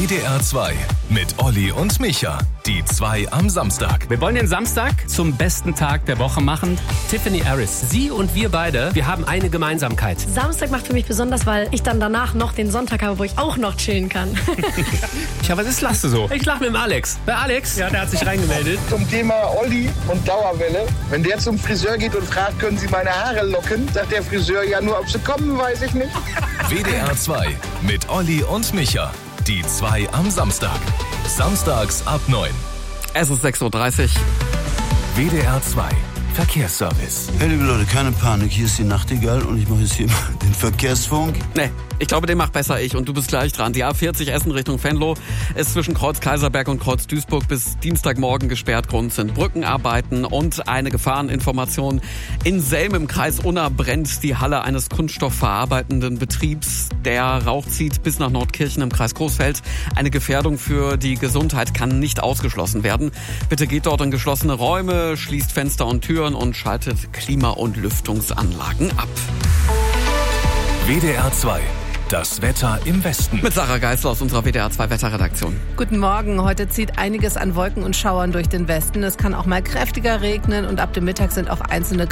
WDR 2 mit Olli und Micha. Die 2 am Samstag. Wir wollen den Samstag zum besten Tag der Woche machen. Tiffany Harris, sie und wir beide, wir haben eine Gemeinsamkeit. Samstag macht für mich besonders, weil ich dann danach noch den Sonntag habe, wo ich auch noch chillen kann. Ja, was lachst du so? Ich lach mit dem Alex. Wer Alex? Ja, der hat sich reingemeldet. Zum Thema Olli und Dauerwelle. Wenn der zum Friseur geht und fragt, können Sie meine Haare locken, sagt der Friseur, ja, nur ob sie kommen, weiß ich nicht. WDR 2 mit Olli und Micha. Die 2 am Samstag. Samstags ab 9. Es ist 6:30 Uhr. WDR 2 Verkehrsservice. Hey liebe Leute, keine Panik, hier ist die Nachtigall und ich mache jetzt hier mal den Verkehrsfunk. Nee, ich glaube, den macht besser ich und du bist gleich dran. Die A40 Essen Richtung Venlo ist zwischen Kreuz Kaiserberg und Kreuz Duisburg bis Dienstagmorgen gesperrt. Grund sind Brückenarbeiten und eine Gefahreninformation. In Selm im Kreis Unna brennt die Halle eines kunststoffverarbeitenden Betriebs. Der Rauch zieht bis nach Nordkirchen im Kreis Coesfeld. Eine Gefährdung für die Gesundheit kann nicht ausgeschlossen werden. Bitte geht dort in geschlossene Räume, schließt Fenster und Türen und schaltet Klima- und Lüftungsanlagen ab. WDR 2. Das Wetter im Westen. Mit Sarah Geisler aus unserer WDR 2 Wetterredaktion. Guten Morgen. Heute zieht einiges an Wolken und Schauern durch den Westen. Es kann auch mal kräftiger regnen und ab dem Mittag sind auch einzelne